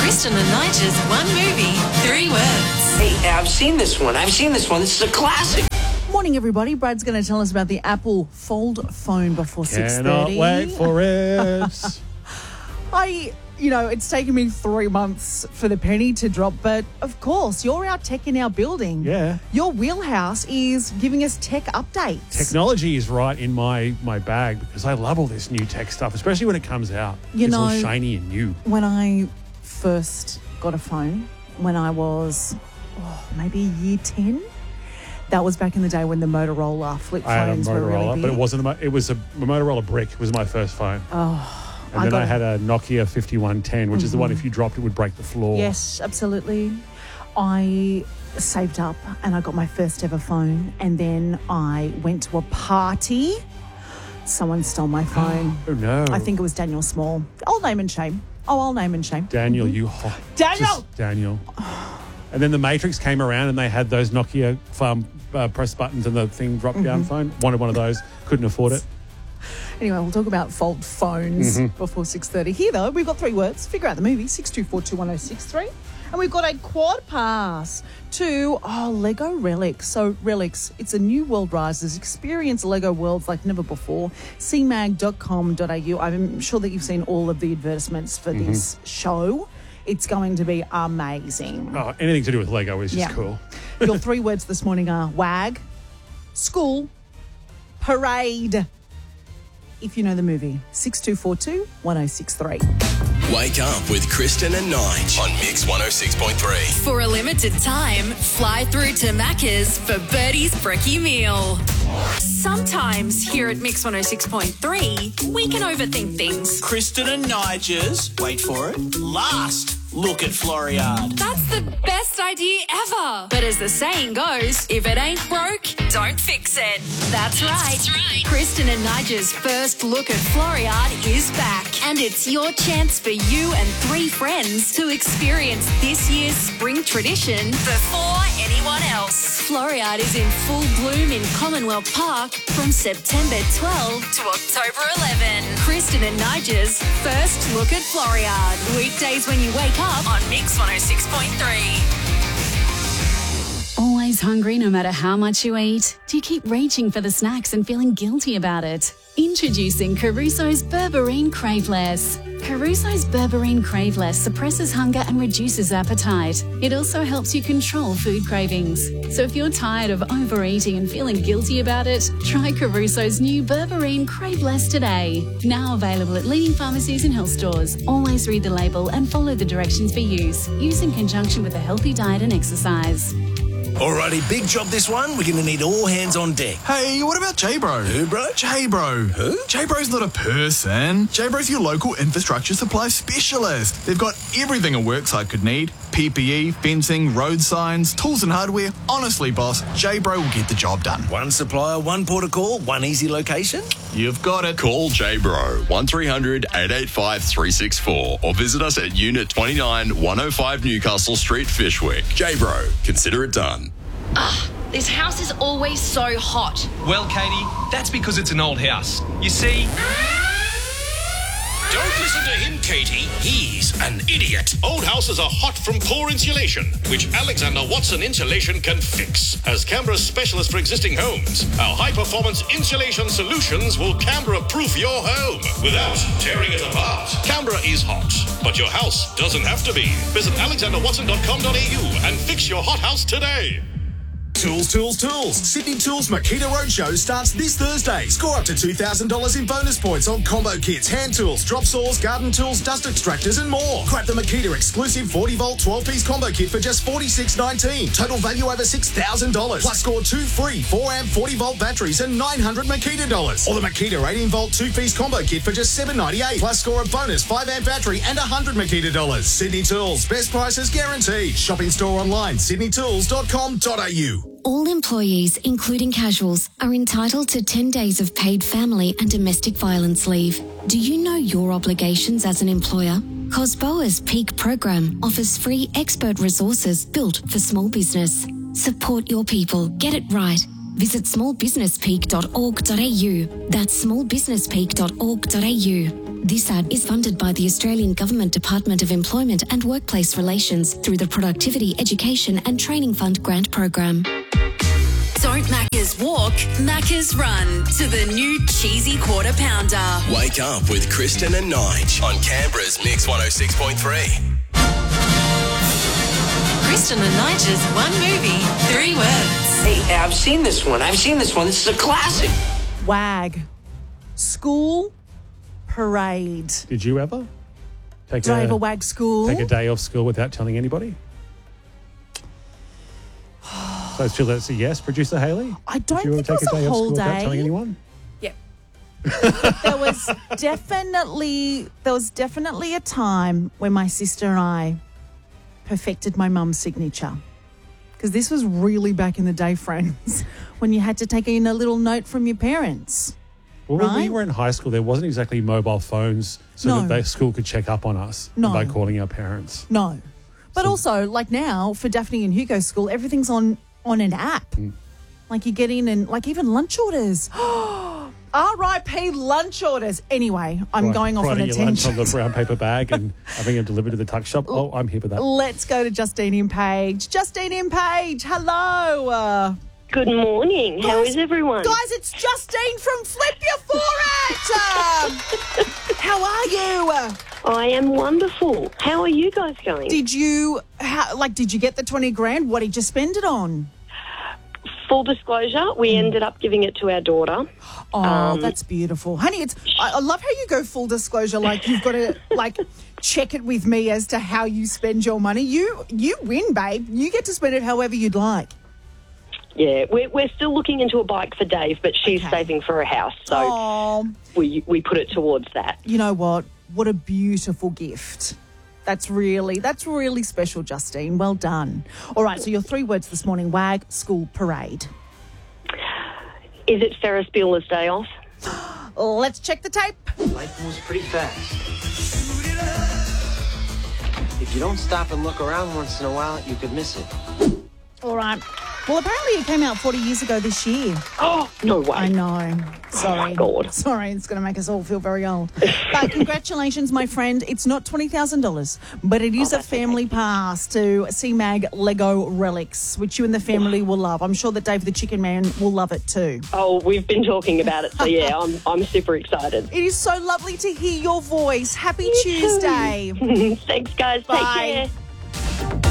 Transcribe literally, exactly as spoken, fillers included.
Kristen and Nigel, one movie, three words. Hey, I've seen this one. I've seen this one. This is a classic. Morning, everybody. Brad's going to tell us about the Apple Fold phone before six thirty. Cannot wait for it. I, you know, it's taken me three months for the penny to drop, but of course, you're our tech in our building. Yeah. Your wheelhouse is giving us tech updates. Technology is right in my, my bag because I love all this new tech stuff, especially when it comes out. You it's know, all shiny and new. When I first got a phone, when I was oh, maybe year ten, that was back in the day when the Motorola flip I had a phones were really Motorola, big. but it wasn't a, mo- it was a Motorola Brick. It was my first phone. Oh. And I then got I had a Nokia fifty-one ten, which mm-hmm. is the one if you dropped it would break the floor. Yes, absolutely. I saved up and I got my first ever phone, and then I went to a party. Someone stole my phone. Oh, no. I think it was Daniel Small. I'll name and shame. Oh, I'll name and shame. Daniel, mm-hmm. you hot. Daniel! Just Daniel. And then the Matrix came around and they had those Nokia farm uh, press buttons and the thing drop down mm-hmm. phone. Wanted one of those. Couldn't afford it. Anyway, we'll talk about Fold phones mm-hmm. before six thirty. Here, though, we've got three words. Figure out the movie, six two four two one oh six three. And we've got a quad pass to, oh, Lego Relics. So, Relics, it's a new world rises. Experience Lego worlds like never before. c mag dot com dot a u. I'm sure that you've seen all of the advertisements for mm-hmm. this show. It's going to be amazing. Oh, anything to do with Lego is just yeah. cool. Your three words this morning are wag, school, parade. If you know the movie, six two four two one oh six three. Wake up with Kristen and Nige on Mix one oh six point three. For a limited time, fly through to Macca's for Birdie's Brekkie Meal. Sometimes here at Mix one oh six point three, we can overthink things. Kristen and Nige's, wait for it, last look at Floriade. That's the best idea ever. But as the saying goes, if it ain't broke, don't fix it. That's right. That's right. Kristen and Nigel's first look at Floriade is back. And it's your chance for you and three friends to experience this year's spring tradition before anyone else. Floriade is in full bloom in Commonwealth Park from September twelfth to October eleventh. Kristen and Nigel's first look at Floriade. Weekdays when you wake up on Mix one oh six point three. Always hungry no matter how much you eat? Do you keep reaching for the snacks and feeling guilty about it? Introducing Caruso's Berberine Craveless. Caruso's Berberine Craveless suppresses hunger and reduces appetite. It also helps you control food cravings. So if you're tired of overeating and feeling guilty about it, try Caruso's new Berberine Craveless today. Now available at leading pharmacies and health stores. Always read the label and follow the directions for use. Use in conjunction with a healthy diet and exercise. Alrighty, big job this one. We're going to need all hands on deck. Hey, what about J-Bro? Who, bro? J-Bro. Who? J-Bro's not a person. J-Bro's your local infrastructure supply specialist. They've got everything a worksite could need. P P E, fencing, road signs, tools and hardware. Honestly, boss, J-Bro will get the job done. One supplier, one port of call, one easy location? You've got it. Call J-Bro, one three hundred eight eight five three six four or visit us at Unit twenty-nine, one oh five Newcastle Street, Fishwick. J-Bro, consider it done. Ugh, this house is always so hot. Well, Katie, that's because it's an old house. You see... Don't listen to him, Katie. He's an idiot. Old houses are hot from poor insulation, which Alexander Watson Insulation can fix. As Canberra's specialist for existing homes, our high-performance insulation solutions will Canberra-proof your home without tearing it apart. Canberra is hot, but your house doesn't have to be. Visit alexander watson dot com dot a u and fix your hot house today. Tools, Tools, Tools. Sydney Tools Makita Roadshow starts this Thursday. Score up to two thousand dollars in bonus points on combo kits, hand tools, drop saws, garden tools, dust extractors and more. Grab the Makita exclusive forty volt twelve piece combo kit for just forty-six nineteen. Total value over six thousand dollars. Plus score two free four amp forty volt batteries and nine hundred Makita dollars. Or the Makita eighteen volt two piece combo kit for just seven ninety-eight. Plus score a bonus five amp battery and one hundred Makita dollars. Sydney Tools. Best prices guaranteed. Shop in store online. sydney tools dot com dot a u. All employees, including casuals, are entitled to ten days of paid family and domestic violence leave. Do you know your obligations as an employer? COSBOA's Peak program offers free expert resources built for small business. Support your people. Get it right. Visit small business peak dot org dot a u. That's small business peak dot org dot a u. This ad is funded by the Australian Government Department of Employment and Workplace Relations through the Productivity, Education and Training Fund grant program. Don't Macca's walk, Macca's run to the new cheesy quarter pounder. Wake up with Kristen and Nige on Canberra's Mix one oh six point three. Kristen and Nigel's one movie, three words. Hey, I've seen this one. I've seen this one. This is a classic. WAG. School parade. Did you ever take Did I a, ever WAG school? take a day off school without telling anybody? So it's still that's a yes, producer Hayley? I don't Did you ever think it take was a day a off whole school without day. telling anyone? Yep. There was definitely there was definitely a time when my sister and I perfected my mum's signature. Because this was really back in the day, friends, when you had to take in a little note from your parents. Well, when we right? were in high school, there wasn't exactly mobile phones so No. that the school could check up on us No. by calling our parents. No. But also, like now, for Daphne and Hugo's school, everything's on, on an app. Mm. Like you get in and, like even lunch orders. R I P lunch orders. Anyway, I'm Right, going off on writing a your lunch on tangent. the brown paper bag and having it delivered to the tuck shop. Oh, I'm here for that. Let's go to Justine in Page. Justine in Page, hello. Uh, Good morning. How Guys- is everyone? Guys, it's Justine from Flip Your For It. Um, how are you? Uh, I am wonderful. How are you guys going? Did you, how, like, did you get the twenty grand? What did you spend it on? Full disclosure, we ended up giving it to our daughter. Oh, Um, that's beautiful. Honey, it's I, I love how you go full disclosure, like you've got to like check it with me as to how you spend your money. You you win, babe. You get to spend it however you'd like. Yeah, we're, we're still looking into a bike for Dave, but she's Okay. saving for a house, so Oh, we we put it towards that. you know what? What a beautiful gift. That's really, that's really special, Justine. Well done. All right, so your three words this morning, WAG, school parade. Is it Ferris Bueller's Day Off? Let's check the tape. Life moves pretty fast. If you don't stop and look around once in a while, you could miss it. All right. Well, apparently it came out forty years ago this year. Oh, no way. I know. Sorry. Oh, God. Sorry, it's going to make us all feel very old. But congratulations, my friend. It's not twenty thousand dollars, but it is Oh, a that's family pass to C MAG Lego Relics, which you and the family will love. I'm sure that Dave the Chicken Man will love it too. Oh, we've been talking about it, so yeah, I'm I'm super excited. It is so lovely to hear your voice. Happy You too. Tuesday. Thanks, guys. Bye. Take care.